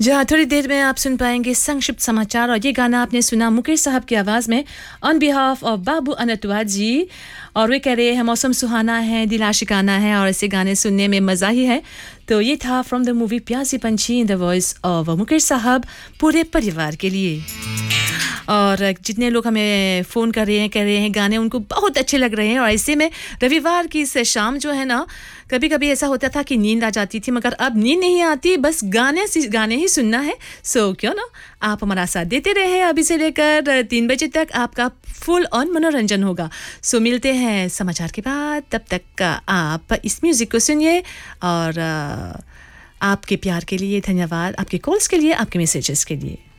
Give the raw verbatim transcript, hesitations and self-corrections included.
जहाँ थोड़ी देर में आप सुन पाएंगे संक्षिप्त समाचार और ये गाना आपने सुना मुकेश साहब की आवाज़ में ऑन बिहाफ ऑफ बाबू अनटवा जी। और वे कह रहे हैं मौसम सुहाना है, दिल आशिकाना है और ऐसे गाने सुनने में मज़ा ही है। तो ये था फ्रॉम द मूवी प्यासी पंछी in the voice of Mukesh साहब पूरे परिवार के लिए। और जितने लोग हमें फ़ोन कर रहे हैं कह रहे हैं गाने उनको बहुत अच्छे लग रहे हैं। और ऐसे में रविवार की इस शाम जो है ना, कभी कभी ऐसा होता था कि नींद आ जाती थी, मगर अब नींद नहीं आती, बस गाने गाने ही सुनना है। सो क्यों ना आप हमारा साथ देते रहे, अभी से लेकर तीन बजे तक आपका फुल ऑन मनोरंजन होगा। सो मिलते हैं समाचार के बाद, तब तक आप इस म्यूज़िक को सुनिए। और आपके प्यार के लिए धन्यवाद, आपके कॉल्स के लिए, आपके मैसेजेस के लिए।